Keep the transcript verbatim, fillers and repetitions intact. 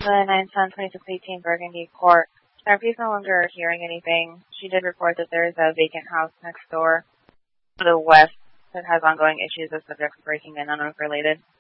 seven nine ten twenty-six eighteen Burgundy Court. Therapy is no longer hearing anything. She did report that there is a vacant house next door to the west that has ongoing issues with subjects breaking in unrelated.